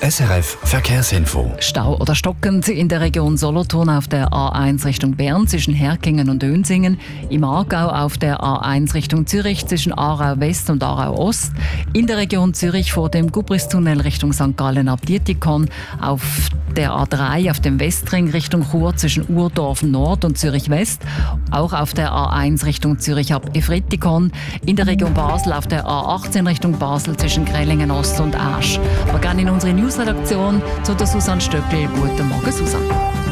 SRF Verkehrsinfo. Stau oder stockend in der Region Solothurn auf der A1 Richtung Bern zwischen Herkingen und Önsingen, im Aargau auf der A1 Richtung Zürich zwischen Aarau West und Aarau Ost, in der Region Zürich vor dem Gubristunnel Richtung St. Gallen ab Dietikon, auf der A3 auf dem Westring Richtung Chur zwischen Urdorf Nord und Zürich West, auch auf der A1 Richtung Zürich ab Efretikon, in der Region Basel auf der A18 Richtung Basel zwischen Grellingen Ost und Asch. Wir gehen in unsere Newsredaktion zu der Susanne Stöckli. Guten Morgen, Susanne.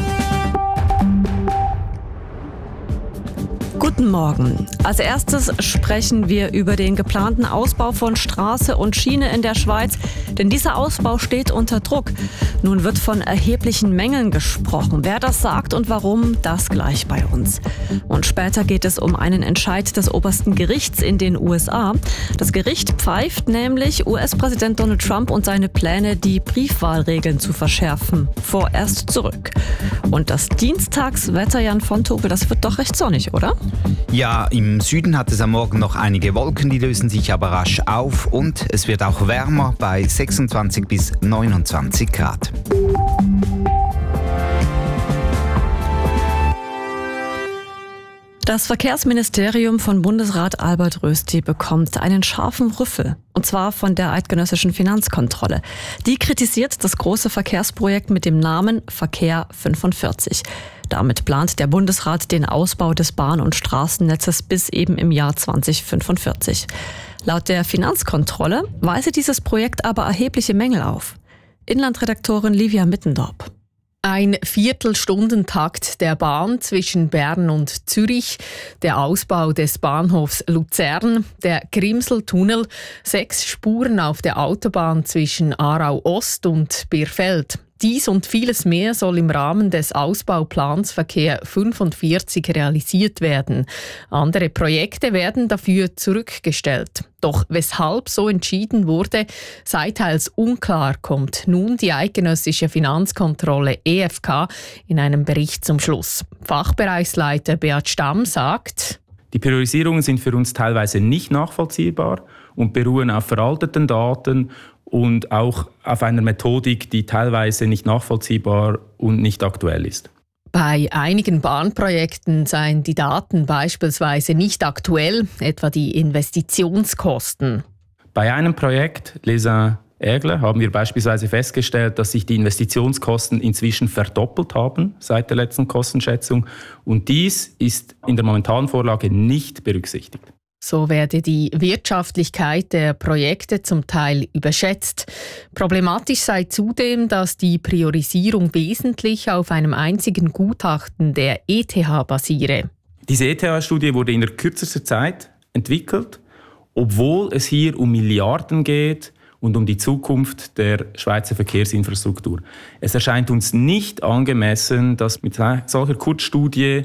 Guten Morgen. Als erstes sprechen wir über den geplanten Ausbau von Straße und Schiene in der Schweiz, denn dieser Ausbau steht unter Druck. Nun wird von erheblichen Mängeln gesprochen. Wer das sagt und warum, das gleich bei uns. Und später geht es um einen Entscheid des obersten Gerichts in den USA. Das Gericht pfeift nämlich US-Präsident Donald Trump und seine Pläne, die Briefwahlregeln zu verschärfen, vorerst zurück. Und das Dienstagswetter, Jan von Tobel, das wird doch recht sonnig, oder? Ja, im Süden hat es am Morgen noch einige Wolken, die lösen sich aber rasch auf und es wird auch wärmer bei 26 bis 29 Grad. Das Verkehrsministerium von Bundesrat Albert Rösti bekommt einen scharfen Rüffel, und zwar von der eidgenössischen Finanzkontrolle. Die kritisiert das große Verkehrsprojekt mit dem Namen Verkehr 45. Damit plant der Bundesrat den Ausbau des Bahn- und Straßennetzes bis eben im Jahr 2045. Laut der Finanzkontrolle weise dieses Projekt aber erhebliche Mängel auf. Inlandredaktorin Livia Mittendorp. Ein Viertelstundentakt der Bahn zwischen Bern und Zürich, der Ausbau des Bahnhofs Luzern, der Grimseltunnel, 6 Spuren auf der Autobahn zwischen Aarau Ost und Birfeld. Dies und vieles mehr soll im Rahmen des Ausbauplans Verkehr 45 realisiert werden. Andere Projekte werden dafür zurückgestellt. Doch weshalb so entschieden wurde, sei teils unklar, kommt nun die eidgenössische Finanzkontrolle EFK in einem Bericht zum Schluss. Fachbereichsleiter Beat Stamm sagt: Die Priorisierungen sind für uns teilweise nicht nachvollziehbar und beruhen auf veralteten Daten und auch auf einer Methodik, die teilweise nicht nachvollziehbar und nicht aktuell ist. Bei einigen Bahnprojekten seien die Daten beispielsweise nicht aktuell, etwa die Investitionskosten. Bei einem Projekt, Les Aigles, haben wir beispielsweise festgestellt, dass sich die Investitionskosten inzwischen verdoppelt haben seit der letzten Kostenschätzung. Und dies ist in der momentanen Vorlage nicht berücksichtigt. So werde die Wirtschaftlichkeit der Projekte zum Teil überschätzt. Problematisch sei zudem, dass die Priorisierung wesentlich auf einem einzigen Gutachten der ETH basiere. Diese ETH-Studie wurde in der kürzesten Zeit entwickelt, obwohl es hier um Milliarden geht und um die Zukunft der Schweizer Verkehrsinfrastruktur. Es erscheint uns nicht angemessen, dass mit solcher Kurzstudie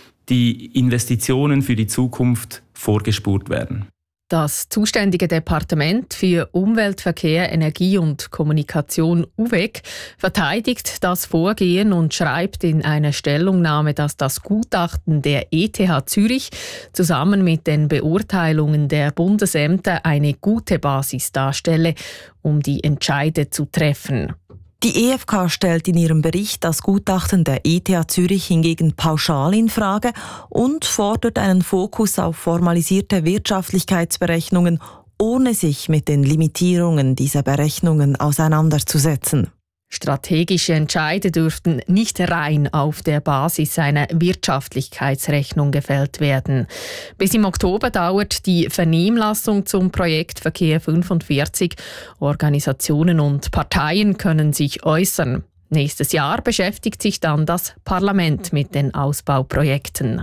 die Investitionen für die Zukunft vorgespurt werden. Das zuständige Departement für Umwelt, Verkehr, Energie und Kommunikation UVEC verteidigt das Vorgehen und schreibt in einer Stellungnahme, dass das Gutachten der ETH Zürich zusammen mit den Beurteilungen der Bundesämter eine gute Basis darstelle, um die Entscheide zu treffen. Die EFK stellt in ihrem Bericht das Gutachten der ETH Zürich hingegen pauschal in Frage und fordert einen Fokus auf formalisierte Wirtschaftlichkeitsberechnungen, ohne sich mit den Limitierungen dieser Berechnungen auseinanderzusetzen. Strategische Entscheide dürften nicht rein auf der Basis einer Wirtschaftlichkeitsrechnung gefällt werden. Bis im Oktober dauert die Vernehmlassung zum Projekt Verkehr 45. Organisationen und Parteien können sich äußern. Nächstes Jahr beschäftigt sich dann das Parlament mit den Ausbauprojekten.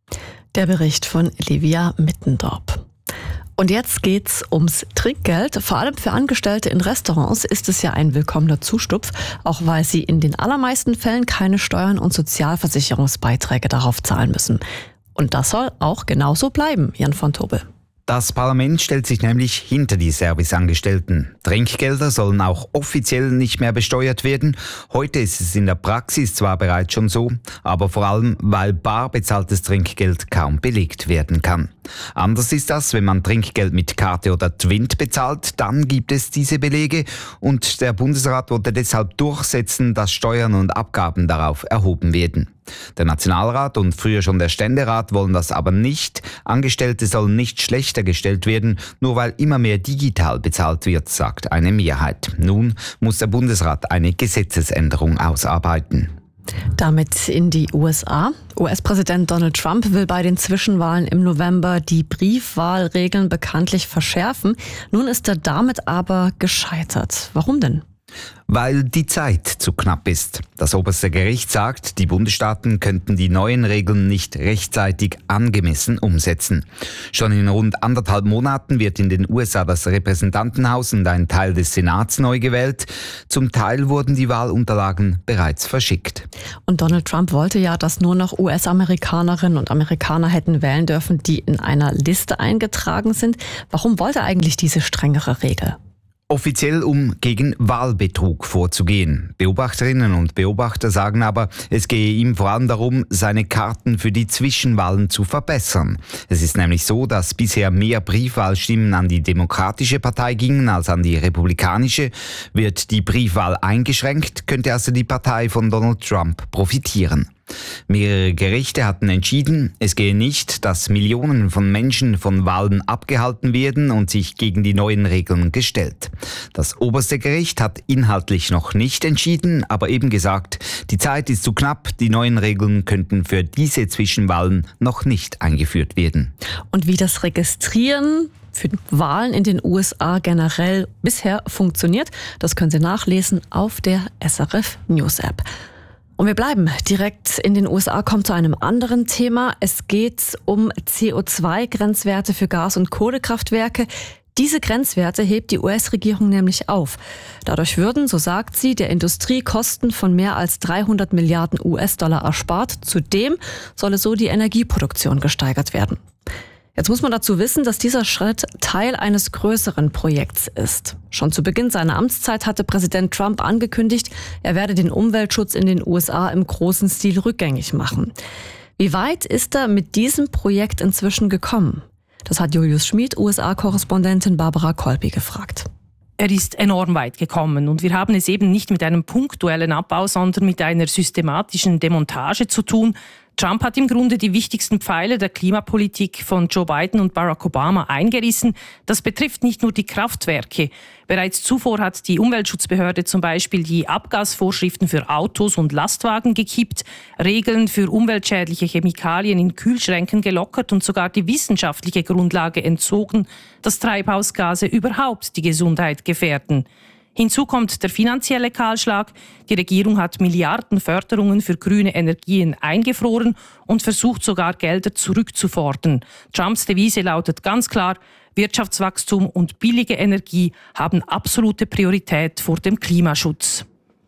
Der Bericht von Livia Mittendorp. Und jetzt geht's ums Trinkgeld. Vor allem für Angestellte in Restaurants ist es ja ein willkommener Zustupf, auch weil sie in den allermeisten Fällen keine Steuern und Sozialversicherungsbeiträge darauf zahlen müssen. Und das soll auch genauso bleiben, Jan von Tobel. Das Parlament stellt sich nämlich hinter die Serviceangestellten. Trinkgelder sollen auch offiziell nicht mehr besteuert werden. Heute ist es in der Praxis zwar bereits schon so, aber vor allem, weil bar bezahltes Trinkgeld kaum belegt werden kann. Anders ist das, wenn man Trinkgeld mit Karte oder Twint bezahlt, dann gibt es diese Belege und der Bundesrat wollte deshalb durchsetzen, dass Steuern und Abgaben darauf erhoben werden. Der Nationalrat und früher schon der Ständerat wollen das aber nicht. Angestellte sollen nicht schlechter gestellt werden, nur weil immer mehr digital bezahlt wird, sagt eine Mehrheit. Nun muss der Bundesrat eine Gesetzesänderung ausarbeiten. Damit in die USA. US-Präsident Donald Trump will bei den Zwischenwahlen im November die Briefwahlregeln bekanntlich verschärfen. Nun ist er damit aber gescheitert. Warum denn? Weil die Zeit zu knapp ist. Das oberste Gericht sagt, die Bundesstaaten könnten die neuen Regeln nicht rechtzeitig angemessen umsetzen. Schon in rund 1,5 Monaten wird in den USA das Repräsentantenhaus und ein Teil des Senats neu gewählt. Zum Teil wurden die Wahlunterlagen bereits verschickt. Und Donald Trump wollte ja, dass nur noch US-Amerikanerinnen und Amerikaner hätten wählen dürfen, die in einer Liste eingetragen sind. Warum wollte er eigentlich diese strengere Regel? Offiziell, um gegen Wahlbetrug vorzugehen. Beobachterinnen und Beobachter sagen aber, es gehe ihm vor allem darum, seine Karten für die Zwischenwahlen zu verbessern. Es ist nämlich so, dass bisher mehr Briefwahlstimmen an die Demokratische Partei gingen als an die Republikanische. Wird die Briefwahl eingeschränkt, könnte also die Partei von Donald Trump profitieren. Mehrere Gerichte hatten entschieden, es gehe nicht, dass Millionen von Menschen von Wahlen abgehalten werden und sich gegen die neuen Regeln gestellt. Das oberste Gericht hat inhaltlich noch nicht entschieden, aber eben gesagt, die Zeit ist zu knapp, die neuen Regeln könnten für diese Zwischenwahlen noch nicht eingeführt werden. Und wie das Registrieren für Wahlen in den USA generell bisher funktioniert, das können Sie nachlesen auf der SRF News App. Und wir bleiben direkt in den USA, kommen zu einem anderen Thema. Es geht um CO2-Grenzwerte für Gas- und Kohlekraftwerke. Diese Grenzwerte hebt die US-Regierung nämlich auf. Dadurch würden, so sagt sie, der Industrie Kosten von mehr als 300 Milliarden US-Dollar erspart. Zudem solle so die Energieproduktion gesteigert werden. Jetzt muss man dazu wissen, dass dieser Schritt Teil eines größeren Projekts ist. Schon zu Beginn seiner Amtszeit hatte Präsident Trump angekündigt, er werde den Umweltschutz in den USA im großen Stil rückgängig machen. Wie weit ist er mit diesem Projekt inzwischen gekommen? Das hat Julius Schmid, USA-Korrespondentin Barbara Kolpi gefragt. Er ist enorm weit gekommen und wir haben es eben nicht mit einem punktuellen Abbau, sondern mit einer systematischen Demontage zu tun. Trump hat im Grunde die wichtigsten Pfeiler der Klimapolitik von Joe Biden und Barack Obama eingerissen. Das betrifft nicht nur die Kraftwerke. Bereits zuvor hat die Umweltschutzbehörde zum Beispiel die Abgasvorschriften für Autos und Lastwagen gekippt, Regeln für umweltschädliche Chemikalien in Kühlschränken gelockert und sogar die wissenschaftliche Grundlage entzogen, dass Treibhausgase überhaupt die Gesundheit gefährden. Hinzu kommt der finanzielle Kahlschlag. Die Regierung hat Milliarden Förderungen für grüne Energien eingefroren und versucht sogar Gelder zurückzufordern. Trumps Devise lautet ganz klar, Wirtschaftswachstum und billige Energie haben absolute Priorität vor dem Klimaschutz.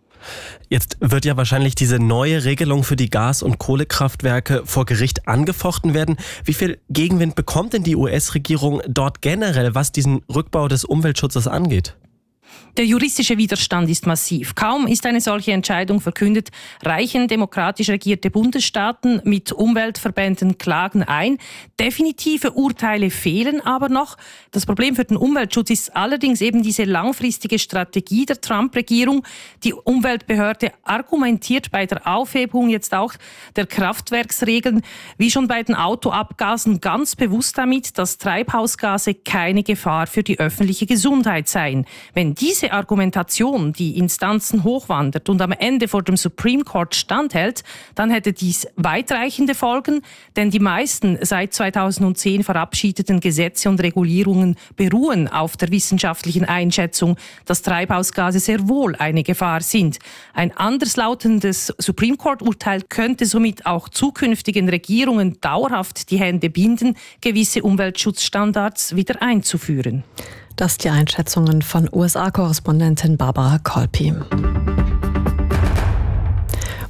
Jetzt wird ja wahrscheinlich diese neue Regelung für die Gas- und Kohlekraftwerke vor Gericht angefochten werden. Wie viel Gegenwind bekommt denn die US-Regierung dort generell, was diesen Rückbau des Umweltschutzes angeht? Der juristische Widerstand ist massiv. Kaum ist eine solche Entscheidung verkündet, reichen demokratisch regierte Bundesstaaten mit Umweltverbänden Klagen ein. Definitive Urteile fehlen aber noch. Das Problem für den Umweltschutz ist allerdings eben diese langfristige Strategie der Trump-Regierung. Die Umweltbehörde argumentiert bei der Aufhebung jetzt auch der Kraftwerksregeln, wie schon bei den Autoabgasen, ganz bewusst damit, dass Treibhausgase keine Gefahr für die öffentliche Gesundheit seien. Wenn diese Argumentation die Instanzen hochwandert und am Ende vor dem Supreme Court standhält, dann hätte dies weitreichende Folgen, denn die meisten seit 2010 verabschiedeten Gesetze und Regulierungen beruhen auf der wissenschaftlichen Einschätzung, dass Treibhausgase sehr wohl eine Gefahr sind. Ein anderslautendes Supreme Court-Urteil könnte somit auch zukünftigen Regierungen dauerhaft die Hände binden, gewisse Umweltschutzstandards wieder einzuführen. Das die Einschätzungen von USA-Korrespondentin Barbara Kolpi.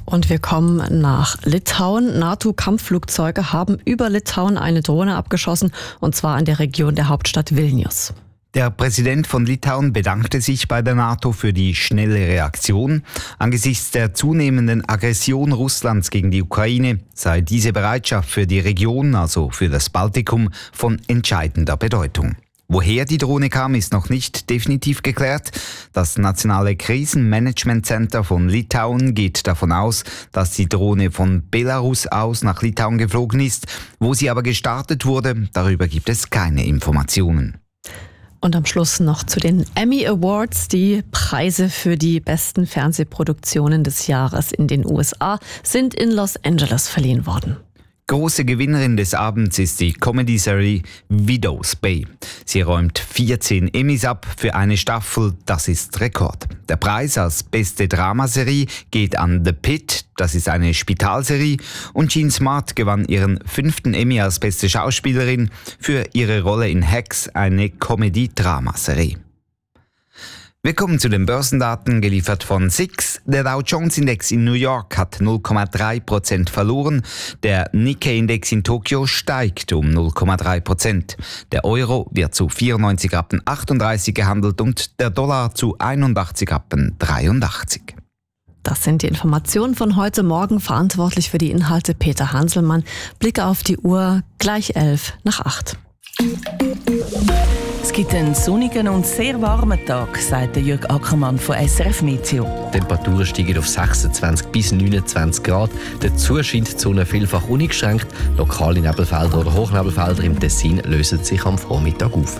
Und wir kommen nach Litauen. NATO-Kampfflugzeuge haben über Litauen eine Drohne abgeschossen, und zwar in der Region der Hauptstadt Vilnius. Der Präsident von Litauen bedankte sich bei der NATO für die schnelle Reaktion. Angesichts der zunehmenden Aggression Russlands gegen die Ukraine sei diese Bereitschaft für die Region, also für das Baltikum, von entscheidender Bedeutung. Woher die Drohne kam, ist noch nicht definitiv geklärt. Das Nationale Krisenmanagement Center von Litauen geht davon aus, dass die Drohne von Belarus aus nach Litauen geflogen ist. Wo sie aber gestartet wurde, darüber gibt es keine Informationen. Und am Schluss noch zu den Emmy Awards. Die Preise für die besten Fernsehproduktionen des Jahres in den USA sind in Los Angeles verliehen worden. Große Gewinnerin des Abends ist die Comedy-Serie Widow's Bay. Sie räumt 14 Emmys ab für eine Staffel, das ist Rekord. Der Preis als beste Dramaserie geht an The Pitt, das ist eine Spitalserie, und Jean Smart gewann ihren 5. Emmy als beste Schauspielerin für ihre Rolle in Hacks, eine Comedy-Dramaserie. Wir kommen zu den Börsendaten, geliefert von SIX. Der Dow Jones Index in New York hat 0,3% verloren. Der Nikkei-Index in Tokio steigt um 0,3%. Der Euro wird zu 94,38 Rappen gehandelt und der Dollar zu 81,83 Rappen. Das sind die Informationen von heute Morgen. Verantwortlich für die Inhalte Peter Hanselmann. Blicke auf die Uhr, gleich 7:55. Es gibt einen sonnigen und sehr warmen Tag, sagt Jörg Ackermann von SRF Meteo. Die Temperaturen steigen auf 26 bis 29 Grad. Dazu scheint die Sonne vielfach uneingeschränkt. Lokale Nebelfelder oder Hochnebelfelder im Tessin lösen sich am Vormittag auf.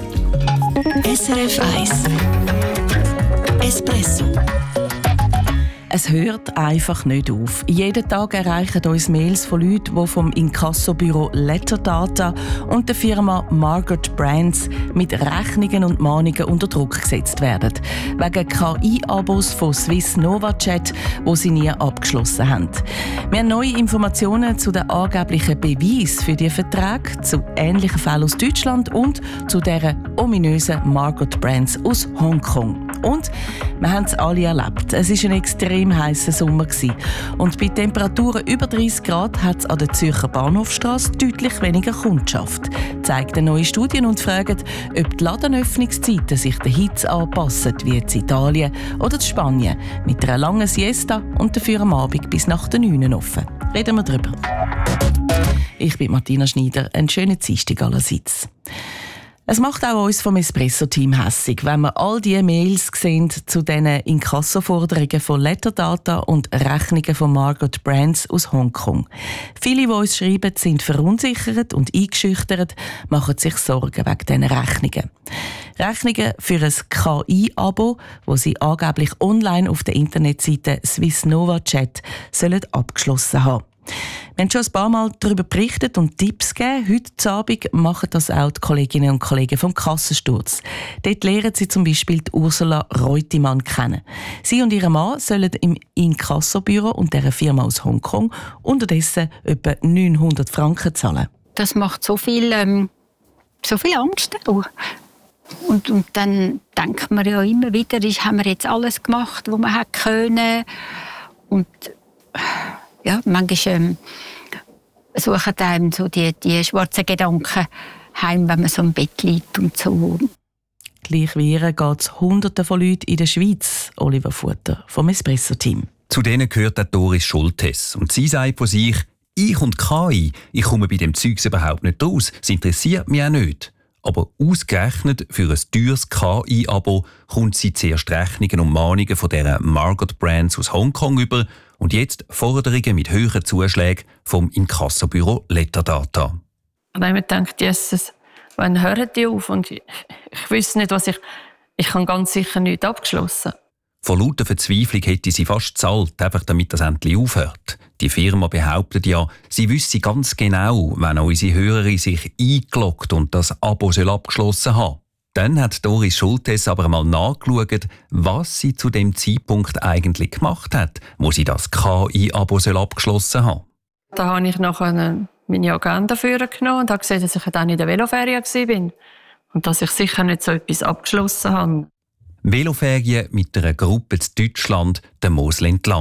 SRF 1 Espresso. Es hört einfach nicht auf. Jeden Tag erreichen uns Mails von Leuten, die vom Inkassobüro Letterdata und der Firma Margot Brands mit Rechnungen und Mahnungen unter Druck gesetzt werden. Wegen KI-Abos von Swiss NovaChat, die sie nie abgeschlossen haben. Wir haben neue Informationen zu den angeblichen Beweisen für die Verträge, zu ähnlichen Fällen aus Deutschland und zu dieser ominösen Margot Brands aus Hongkong. Und wir haben es alle erlebt. Es war ein extrem heißer Sommer und bei Temperaturen über 30 Grad hat es an der Zürcher Bahnhofstrasse deutlich weniger Kundschaft. Zeigt eine neue Studie und fragt, ob die Ladenöffnungszeiten sich der Hitze anpassen, wie in Italien oder in Spanien, mit einer langen Siesta und dafür am Abend bis nach den 9 offen. Reden wir darüber. Ich bin Martina Schneider. Einen schönen Dienstag allerseits. Es macht auch uns vom Espresso-Team hässig, wenn wir all die Mails sehen zu diesen Inkassoforderungen von Letterdata und Rechnungen von Margot Brands aus Hongkong. Viele, die uns schreiben, sind verunsichert und eingeschüchtert, machen sich Sorgen wegen diesen Rechnungen. Rechnungen für ein KI-Abo, das sie angeblich online auf der Internetseite Swiss NovaChat sollen abgeschlossen haben. Wir haben schon ein paar Mal darüber berichtet und Tipps gegeben. Heute Abend machen das auch die Kolleginnen und Kollegen vom Kassensturz. Dort lernen sie zum Beispiel die Ursula Reutemann kennen. Sie und ihr Mann sollen im Inkassobüro und dieser Firma aus Hongkong unterdessen etwa 900 Franken zahlen. Das macht so viel Angst auch. Und dann denkt man ja immer wieder, haben wir jetzt alles gemacht, was wir können. Und ja, manchmal suchen einem so die schwarzen Gedanken heim, wenn man so im Bett liegt und so. Gleich wie ihr geht es Hunderten von Leuten in der Schweiz, Oliver Futter vom Espresso-Team. Zu denen gehört auch Doris Schultes. Und sie sagt von sich, ich und KI, ich komme bei dem Zeugs überhaupt nicht raus. Es interessiert mich auch nicht. Aber ausgerechnet für ein teures KI-Abo kommt sie zuerst Rechnungen und Mahnungen von dieser Margot Brands aus Hongkong über und jetzt Forderungen mit höheren Zuschlägen vom Inkassobüro Letterdata. Und dann habe ich gedacht, Jesus, wann hören die auf? Und ich wüsste nicht, was ich habe ganz sicher nichts abgeschlossen. Vor lauter Verzweiflung hätte sie fast gezahlt, einfach damit das endlich aufhört. Die Firma behauptet ja, sie wüsste ganz genau, wenn unsere Hörerin sich eingeloggt und das Abo abgeschlossen haben. Dann hat Doris Schultes aber einmal nachgeschaut, was sie zu dem Zeitpunkt eigentlich gemacht hat, wo sie das KI-Abo abgeschlossen haben. Da habe ich nachher meine Agenda vorgenommen und habe gesehen, dass ich dann in der Veloferien war und dass ich sicher nicht so etwas abgeschlossen habe. Veloferien mit einer Gruppe in Deutschland, der Mosel entlang.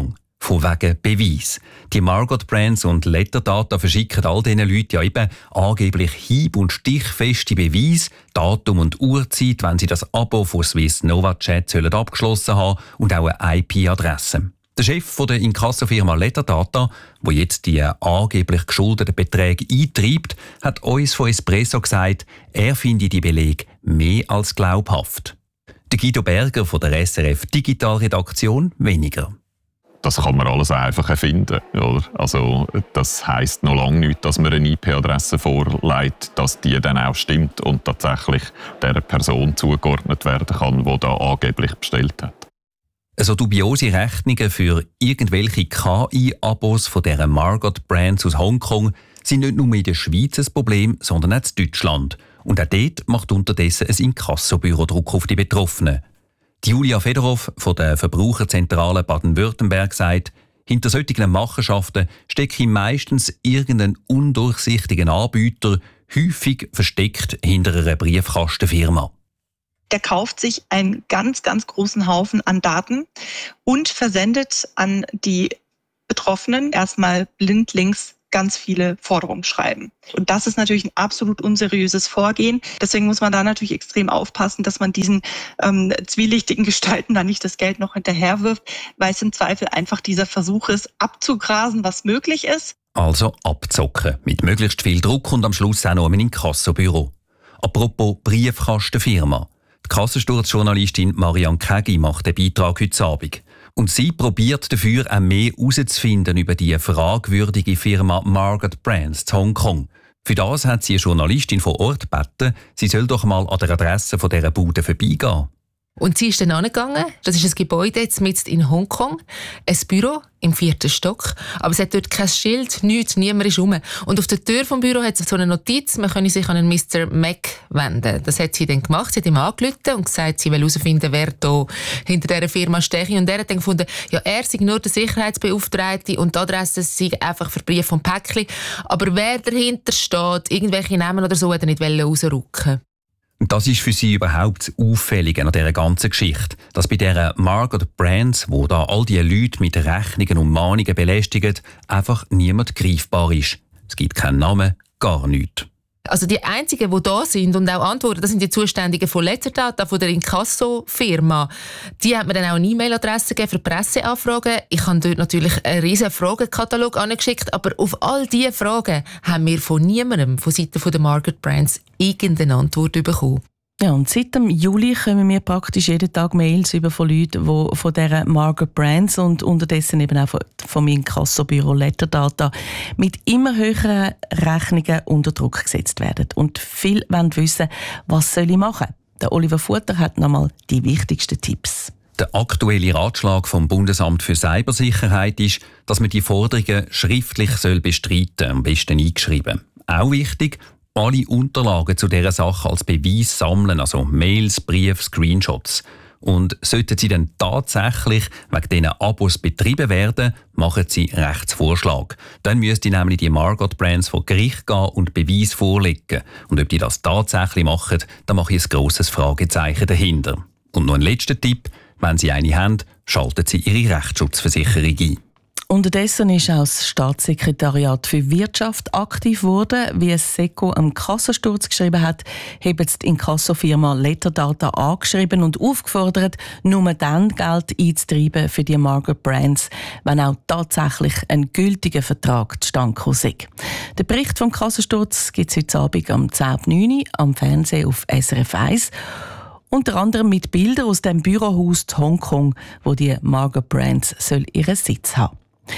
von wegen Beweis. Die Margot Brands und Letterdata verschicken all diesen Leuten ja eben angeblich hieb- und stichfeste Beweise, Datum und Uhrzeit, wenn sie das Abo von Swiss NovaChat abgeschlossen haben und auch eine IP-Adresse. Der Chef der Inkassofirma Letterdata, der jetzt die angeblich geschuldeten Beträge eintreibt, hat uns von Espresso gesagt, er finde die Belege mehr als glaubhaft. Der Guido Berger von der SRF Digitalredaktion weniger. Das kann man alles einfach erfinden. Oder? Also, das heisst noch lange nicht, dass man eine IP-Adresse vorlegt, dass die dann auch stimmt und tatsächlich der Person zugeordnet werden kann, die da angeblich bestellt hat. Also dubiose Rechnungen für irgendwelche KI-Abos von dieser Margot Brands aus Hongkong sind nicht nur in der Schweiz ein Problem, sondern auch in Deutschland. Und auch dort macht unterdessen ein Inkassobüro Druck auf die Betroffenen. Die Julia Fedorov von der Verbraucherzentrale Baden-Württemberg sagt, hinter solchen Machenschaften stecke meistens irgendein undurchsichtiger Anbieter, häufig versteckt hinter einer Briefkastenfirma. Der kauft sich einen ganz, ganz großen Haufen an Daten und versendet an die Betroffenen erstmal blindlings ganz viele Forderungen schreiben. Und das ist natürlich ein absolut unseriöses Vorgehen. Deswegen muss man da natürlich extrem aufpassen, dass man diesen zwielichtigen Gestalten da nicht das Geld noch hinterherwirft, weil es im Zweifel einfach dieser Versuch ist, abzugrasen, was möglich ist. Also abzocken, mit möglichst viel Druck und am Schluss auch noch ein Inkassobüro. Apropos Briefkastenfirma. Die Kassensturzjournalistin Marianne Kegi macht den Beitrag heute Abend. Und sie probiert dafür auch mehr herauszufinden über die fragwürdige Firma Margot Brands in Hongkong. Für das hat sie eine Journalistin vor Ort gebeten, sie soll doch mal an der Adresse von dieser Bude vorbeigehen. Und sie ist dann angegangen. Das ist ein Gebäude jetzt mitten in Hongkong. Ein Büro im 4. Stock. Aber es hat dort kein Schild, nichts, niemand ist rum. Und auf der Tür vom Büro hat es so eine Notiz, man könne sich an einen Mr. Mac wenden. Das hat sie dann gemacht. Sie hat ihm angerufen und gesagt, sie will herausfinden, wer da hinter dieser Firma stehe. Und er hat dann gefunden, ja, er sei nur der Sicherheitsbeauftragte und die Adresse sei einfach für Brief und Päckchen. Aber wer dahinter steht, irgendwelche Namen oder so, hat er nicht rausrücken. Das ist für sie überhaupt das Auffällige an dieser ganzen Geschichte. Dass bei dieser Margot Brands, wo da all die Leute mit Rechnungen und Mahnungen belästigen, einfach niemand greifbar ist. Es gibt keinen Namen, gar nichts. Also die einzigen, die da sind und auch antworten, das sind die Zuständigen von Letterdata, von der Inkasso-Firma. Die hat mir dann auch eine E-Mail-Adresse gegeben für Presseanfragen. Ich habe dort natürlich einen riesen Fragenkatalog angeschickt, aber auf all diese Fragen haben wir von niemandem von Seiten der Margot Brands irgendeine Antwort bekommen. Ja, und seit dem Juli kommen wir praktisch jeden Tag Mails über von Leuten, die von dieser Margot Brands und unterdessen eben auch vom Inkassobüro Letterdata mit immer höheren Rechnungen unter Druck gesetzt werden. Und viele wollen wissen, was soll ich machen? Der Oliver Futter hat nochmal die wichtigsten Tipps. Der aktuelle Ratschlag vom Bundesamt für Cybersicherheit ist, dass man die Forderungen schriftlich bestreiten soll, am besten eingeschrieben. Auch wichtig, alle Unterlagen zu dieser Sache als Beweis sammeln, also Mails, Briefe, Screenshots. Und sollten sie dann tatsächlich wegen diesen Abos betrieben werden, machen sie Rechtsvorschlag. Dann müsste nämlich die Margot Brands vor Gericht gehen und Beweis vorlegen. Und ob die das tatsächlich machen, da mache ich ein grosses Fragezeichen dahinter. Und noch ein letzter Tipp: Wenn Sie eine haben, schalten Sie Ihre Rechtsschutzversicherung ein. Unterdessen ist auch das Staatssekretariat für Wirtschaft aktiv geworden. Wie es SECO am Kassensturz geschrieben hat, haben die Inkassofirma Letterdata angeschrieben und aufgefordert, nur dann Geld einzutreiben für die Margot Brands, wenn auch tatsächlich ein gültiger Vertrag zustande gekommen sei. Der Bericht vom Kassensturz gibt es heute Abend um 10:09 Uhr am Fernsehen auf SRF 1. Unter anderem mit Bildern aus dem Bürohaus in Hongkong, wo die Margot Brands ihren Sitz haben.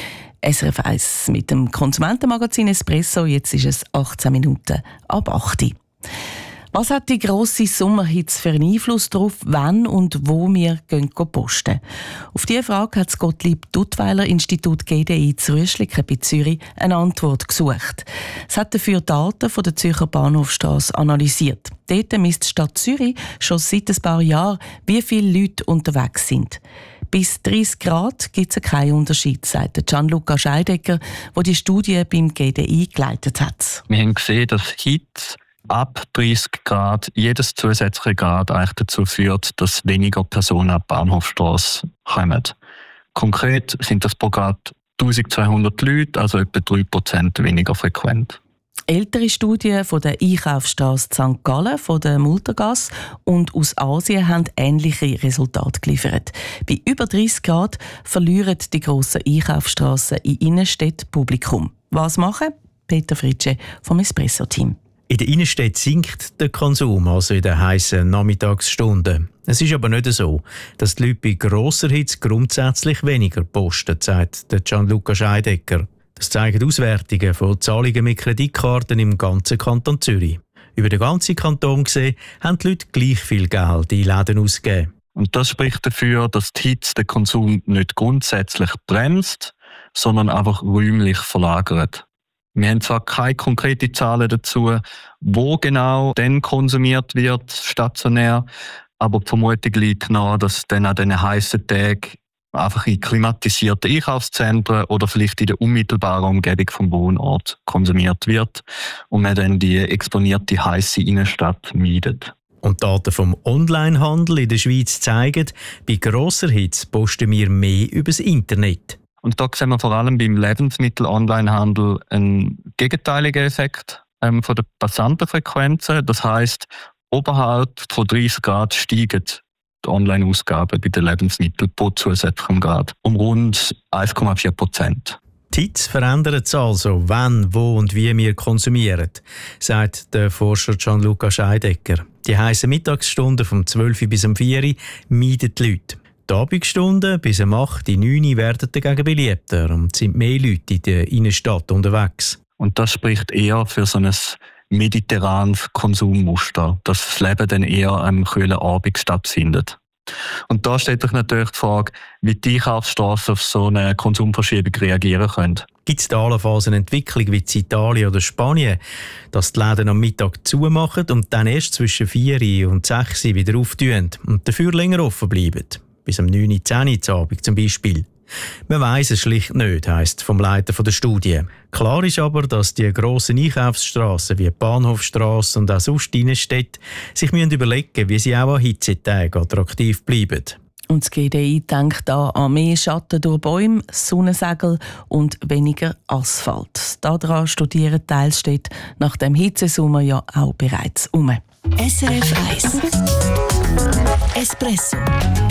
SRF 1 mit dem Konsumentenmagazin Espresso. Jetzt ist es 18 Minuten ab 8 Uhr. Was hat die grosse Sommerhitze für einen Einfluss darauf, wann und wo wir posten? Auf diese Frage hat das Gottlieb-Duttweiler-Institut GDI zu Rüschliken bei Zürich eine Antwort gesucht. Es hat dafür Daten von der Zürcher Bahnhofstrasse analysiert. Dort misst die Stadt Zürich schon seit ein paar Jahren, wie viele Leute unterwegs sind. Bis 30 Grad gibt es keinen Unterschied, sagt Gianluca Scheidecker, der die Studie beim GDI geleitet hat. Wir haben gesehen, dass Hitze ab 30 Grad, jedes zusätzliche Grad eigentlich dazu führt, dass weniger Personen an die Bahnhofstrasse kommen. Konkret sind das pro Grad 1200 Leute, also etwa 3% weniger frequent. Ältere Studien von der Einkaufsstrasse St. Gallen, von der Multergasse und aus Asien haben ähnliche Resultate geliefert. Bei über 30 Grad verlieren die grossen Einkaufsstrassen in Innenstädten Publikum. Was machen? Peter Fritsche vom Espresso-Team. In der Innenstadt sinkt der Konsum, also in den heissen Nachmittagsstunden. Es ist aber nicht so, dass die Leute bei grosser Hitze grundsätzlich weniger posten, sagt der Gianluca Scheidecker. Das zeigen Auswertungen von Zahlungen mit Kreditkarten im ganzen Kanton Zürich. Über den ganzen Kanton gesehen haben die Leute gleich viel Geld in Läden ausgegeben. Und das spricht dafür, dass die Hitze den Konsum nicht grundsätzlich bremst, sondern einfach räumlich verlagert. Wir haben zwar keine konkreten Zahlen dazu, wo genau dann konsumiert wird, stationär, aber die Vermutung liegt nahe, dass dann an diesen heissen Tagen einfach in klimatisierten Einkaufszentren oder vielleicht in der unmittelbaren Umgebung vom Wohnort konsumiert wird und man dann die exponierte heisse Innenstadt meidet. Und Daten vom Onlinehandel in der Schweiz zeigen, bei grosser Hitze posten wir mehr übers Internet. Und da sehen wir vor allem beim Lebensmittel-Onlinehandel einen gegenteiligen Effekt von den Passantenfrequenzen. Das heisst, oberhalb von 30 Grad steigen die Online-Ausgaben bei den Lebensmitteln pro zusätzlichem Grad um rund 1,4%. Die Hitze verändert es also, wann, wo und wie wir konsumieren, sagt der Forscher Gianluca Scheidecker. Die heissen Mittagsstunden vom 12 bis 4 meiden die Leute. Die Abendstunden bis 8, 9 werden dagegen beliebter und sind mehr Leute in der Innenstadt unterwegs. Und das spricht eher für so ein mediterranes Konsummuster, dass das Leben dann eher am kühlen Abend stattfindet. Und da stellt sich natürlich die Frage, wie die Einkaufsstrassen auf so eine Konsumverschiebung reagieren können. Gibt es da allenfalls eine Entwicklung wie in Italien oder Spanien, dass die Läden am Mittag zumachen und dann erst zwischen 4 und 6 wieder auftun und dafür länger offen bleiben? Bis um 9, 10 Uhr Abend zum Beispiel. Man weiss es schlicht nicht, heisst vom Leiter der Studie. Klar ist aber, dass die grossen Einkaufsstrassen wie die Bahnhofstrasse und auch sonst Innenstädte sich überlegen müssen, wie sie auch an Hitzetagen attraktiv bleiben. Und das GDI denkt da an mehr Schatten durch Bäume, Sonnensegel und weniger Asphalt. Daran studieren Teilstädte nach dem Hitzesommer ja auch bereits um. SRF 1 Espresso